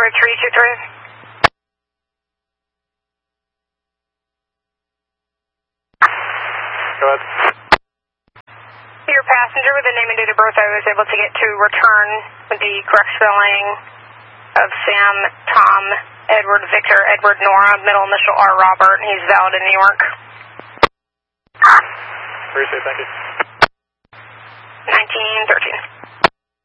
Wave 323. Go ahead. Your passenger with the name and date of birth I was able to get to return with the correct spelling of Sam, Tom, Edward, Victor, Edward, Nora, middle initial R, Robert. He's valid in New York. Appreciate it, thank you. 1913.